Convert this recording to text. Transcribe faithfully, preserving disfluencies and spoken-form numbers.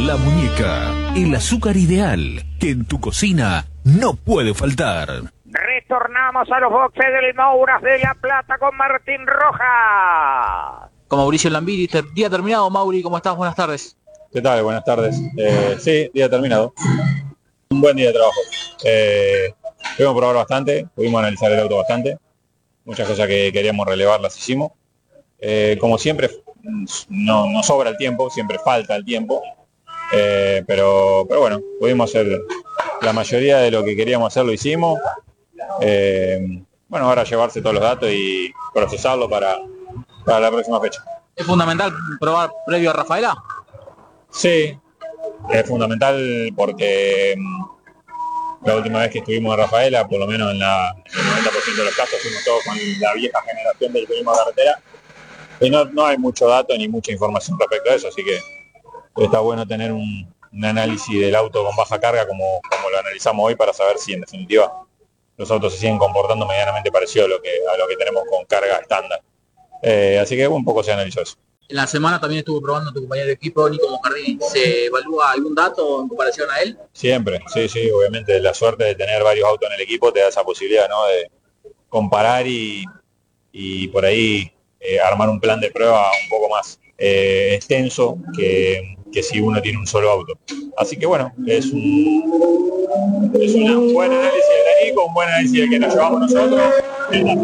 La Muñeca, el azúcar ideal que en tu cocina no puede faltar. Retornamos a los boxes del Mouras de La Plata con Martín Rojas. Con Mauricio Lambiri, día terminado. Mauri, ¿cómo estás? Buenas tardes. ¿Qué tal? Buenas tardes. Eh, sí, día terminado. Un buen día de trabajo. Eh, pudimos probar bastante, pudimos analizar el auto bastante. Muchas cosas que queríamos relevar las hicimos. Eh, como siempre, no, no sobra el tiempo, siempre falta el tiempo. Eh, pero, pero bueno, pudimos hacer la mayoría de lo que queríamos hacer, lo hicimos. Eh, bueno, ahora llevarse todos los datos y procesarlo para, para la próxima fecha. ¿Es fundamental probar previo a Rafaela? Sí, es fundamental porque la última vez que estuvimos en Rafaela, por lo menos en, la, en el noventa por ciento de los casos, fuimos todos con la vieja generación del turismo de carretera. Y no, no hay mucho dato ni mucha información respecto a eso, así que está bueno tener un, un análisis del auto con baja carga como, como lo analizamos hoy para saber si en definitiva los autos se siguen comportando medianamente parecido a lo que, a lo que tenemos con carga estándar. Eh, así que un poco se analizó eso. En la semana también estuvo probando tu compañero de equipo, Nico Moscardini. ¿Se evalúa algún dato en comparación a él? Siempre, sí, sí, obviamente la suerte de tener varios autos en el equipo te da esa posibilidad, ¿no? De comparar y, y por ahí eh, armar un plan de prueba un poco más eh, extenso que, que si uno tiene un solo auto. Así que bueno, es un, es un buen análisis de Nico, un buen análisis del que nos llevamos nosotros.